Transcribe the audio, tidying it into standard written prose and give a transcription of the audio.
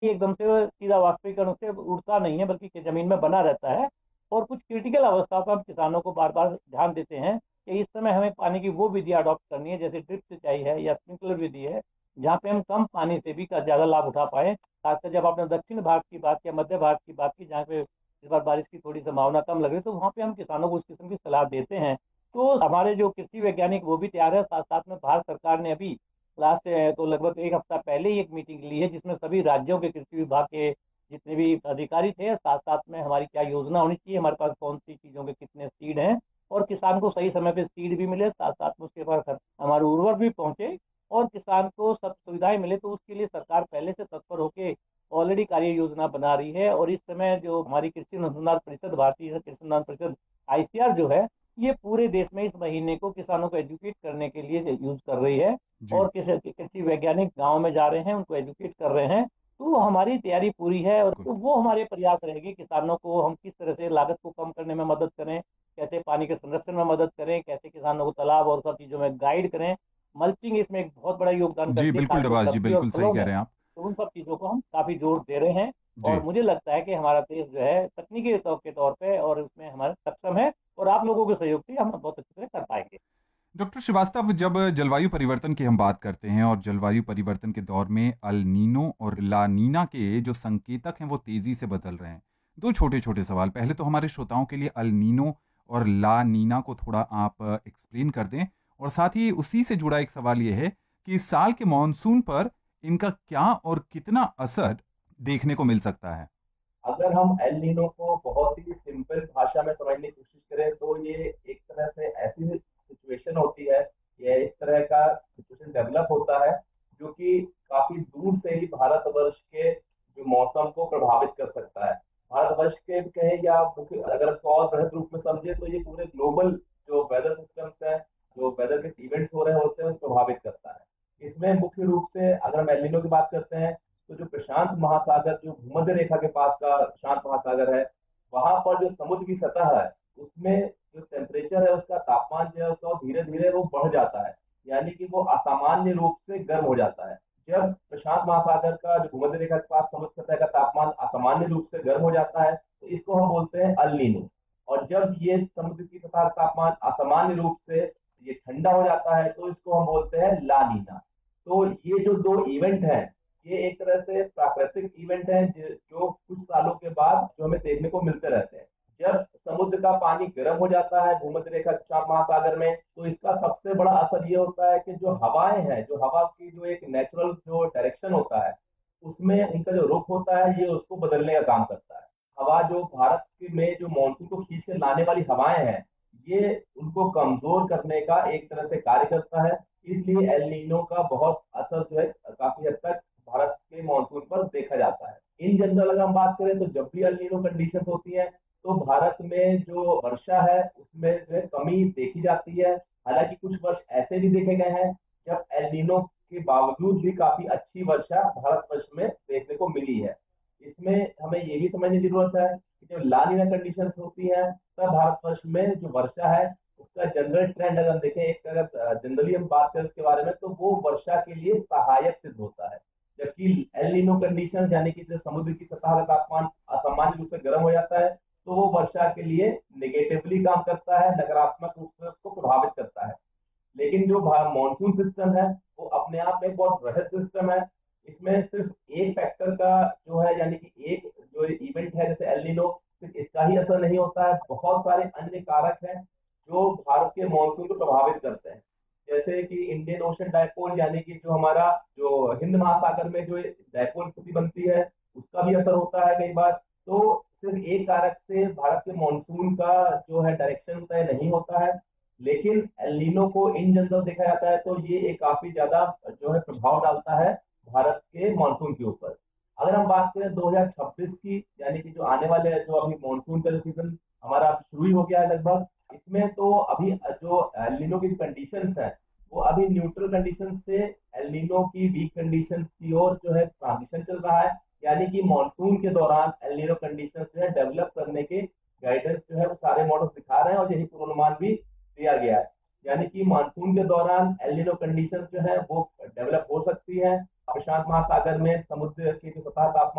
एकदम से सीधा वाष्पीकरण से उड़ता नहीं है, बल्कि जमीन में बना रहता है। और कुछ क्रिटिकल अवस्था पर हम किसानों को बार बार ध्यान देते हैं कि इस समय हमें पानी की वो विधि अडॉप्ट करनी है, जैसे ड्रिप सिंचाई है या स्प्रिंकलर विधि है, जहाँ पे हम कम पानी से भी ज़्यादा लाभ उठा पाए। खासकर जब आपने दक्षिण भारत की बात या मध्य भारत की बात की, जहाँ पे इस बार बारिश की थोड़ी संभावना कम लग रही है, तो वहाँ पे हम किसानों को उस किस्म की सलाह देते हैं। तो हमारे जो कृषि वैज्ञानिक वो भी तैयार है, साथ साथ में भारत सरकार ने अभी लास्ट तो लगभग एक हफ्ता पहले ही एक मीटिंग ली है, जिसमें सभी राज्यों के कृषि विभाग के जितने भी अधिकारी थे, साथ साथ में हमारी क्या योजना होनी चाहिए, हमारे पास कौन सी चीज़ों के कितने सीड हैं, और किसान को सही समय पे सीड भी मिले, साथ साथ में उसके पास हमारे उर्वरक भी पहुंचे और किसान को सब सुविधाएं मिले। तो उसके लिए सरकार पहले से तत्पर होकर ऑलरेडी कार्य योजना बना रही है। और इस समय जो हमारी कृषि अनुसंधान परिषद, भारतीय कृषि अनुसंधान परिषद आईसीआर जो है, ये पूरे देश में इस महीने को किसानों को एजुकेट करने के लिए यूज कर रही है। जी। और कृषि कृषि वैज्ञानिक गांव में जा रहे हैं, उनको एजुकेट कर रहे हैं। तो हमारी तैयारी पूरी है, और बिल्कुल। तो वो हमारे प्रयास रहेगी किसानों को हम किस तरह से लागत को कम करने में मदद करें, कैसे पानी के संरक्षण में मदद करें, कैसे किसानों को तालाब और सब चीज़ों में गाइड करें। मल्चिंग इसमें एक बहुत बड़ा योगदान जी करती है, बिल्कुल खासकर डबास जी, सब्जी और बिल्कुल सही फलों कह में। रहे हैं आप। तो उन सब चीज़ों को हम काफ़ी जोर दे रहे हैं। और जी। मुझे लगता है कि हमारा देश जो है तकनीकी के तौर पे और उसमें हमारा सक्षम है, और आप लोगों के सहयोग से हम बहुत अच्छी तरह कर पाएंगे। डॉक्टर श्रीवास्तव, जब जलवायु परिवर्तन की हम बात करते हैं और जलवायु परिवर्तन के दौर में अल नीनो और ला नीना के जो संकेतक हैं वो तेजी से बदल रहे हैं। दो छोटे छोटे सवाल, पहले तो हमारे श्रोताओं के लिए अल नीनो और ला नीना को थोड़ा आप एक्सप्लेन कर दें, और साथ ही उसी से जुड़ा एक सवाल ये है कि इस साल के मानसून पर इनका क्या और कितना असर देखने को मिल सकता है। अगर हम एल नीनो को बहुत ही सिंपल भाषा में समझने की कोशिश करें तो ये एक तरह से ऐसी सिचुएशन होती है, ये इस तरह का सिचुएशन डेवलप होता है जो कि काफी दूर से ही भारतवर्ष के जो मौसम को प्रभावित कर सकता है। भारतवर्ष के कहें या मुख्य अगर इसको और बृहद रूप में समझे तो ये पूरे ग्लोबल जो वेदर सिस्टम्स है, जो वेदर के इवेंट्स हो रहे होते हैं उनको प्रभावित करता है। इसमें मुख्य रूप से अगर हम एल नीनो की बात करते हैं तो जो प्रशांत महासागर, जो भूमध्य रेखा के पास का प्रशांत महासागर है, वहां पर जो समुद्र की सतह है उसमें जो टेम्परेचर है, उसका तापमान जो है उसका धीरे धीरे वो बढ़ जाता है, यानी कि वो असामान्य रूप से गर्म हो जाता है। जब प्रशांत महासागर का जो भूमध्य रेखा के पास समुद्र सतह का तापमान असामान्य रूप से गर्म हो जाता है तो इसको हम बोलते हैं अल नीनो। और जब ये समुद्र की सतह का तापमान असामान्य रूप से ये ठंडा हो जाता है तो इसको हम बोलते हैं ला नीना। तो ये जो दो इवेंट हैं, ये एक तरह से प्राकृतिक इवेंट है जो कुछ सालों के बाद जो हमें देखने को मिलते रहते हैं। जब समुद्र का पानी गर्म हो जाता है भूमध्य रेखा प्रशांत महासागर में तो इसका सबसे बड़ा असर ये होता है कि जो हवाएं हैं, जो हवा की जो एक नेचुरल जो डायरेक्शन होता है, उसमें उनका जो रुख होता है ये उसको बदलने का काम करता है। हवा जो भारत में जो मानसून को खींच कर लाने वाली हवाएं हैं, ये उनको कमजोर करने का एक तरह से कार्य करता है। इसलिए एल नीनो का बहुत असर जो है काफी हद तक भारत के मानसून पर देखा जाता है। इन जनरल अगर हम बात करें तो जब भी अल नीनो कंडीशन होती है तो भारत में जो वर्षा है उसमें जो है कमी देखी जाती है। हालांकि कुछ वर्ष ऐसे भी देखे गए हैं जब एल नीनो के बावजूद भी काफी अच्छी वर्षा भारतवर्ष में देखने को मिली है। इसमें हमें ये भी समझने की जरूरत है कि जब ला नीना कंडीशन होती है तब भारतवर्ष में जो वर्षा है उसका जनरल ट्रेंड अगर हम देखें, एक अगर जनरली हम बात करें उसके बारे में तो वो वर्षा के लिए सहायक सिद्ध होता है। जबकि एल नीनो कंडीशन यानी कि जो समुद्र की सतह का तापमान असामान्य रूप से गर्म हो जाता है तो वो वर्षा के लिए नेगेटिवली काम करता है, नकारात्मक रूप से उसको प्रभावित करता है। लेकिन जो मॉनसून सिस्टम है वो अपने आप में एक बहुत बृहद सिस्टम है। इसमें सिर्फ एक फैक्टर का जो है यानी कि एक जो इवेंट है जैसे एल नीनो, सिर्फ इसका ही असर नहीं होता है, बहुत सारे अन्य कारक हैं जो भारत के मॉनसून को प्रभावित करते हैं। जैसे कि इंडियन ओशन डायपोल यानी कि जो हमारा जो हिंद महासागर में जो डायपोल स्थिति बनती है उसका भी असर होता है कई बार। तो सिर्फ एक कारक से भारत के मॉनसून का जो है डायरेक्शन तय नहीं होता है। लेकिन एल नीनो को इन जनरल देखा जाता है तो ये एक काफी ज्यादा जो है प्रभाव डालता है भारत के मानसून के ऊपर। अगर हम बात करें 2026 की, यानी कि जो आने वाले जो अभी मानसून का जो सीजन हमारा शुरू ही हो गया है लगभग, इसमें तो अभी जो एल नीनो की कंडीशंस है वो अभी न्यूट्रल कंडीशन से एल नीनो की वीक कंडीशन की ओर जो है ट्रांजिशन चल रहा है। यानी कि मानसून के दौरान एल नीनो कंडीशन जो है डेवलप करने के गाइडेंस जो है वो सारे मॉडल्स दिखा रहे हैं और यही पूर्वानुमान भी दिया गया है। यानी कि मानसून के दौरान एल नीनो कंडीशन जो है वो डेवलप हो सकती है। प्रशांत महासागर में समुद्र की जो सतह तापमान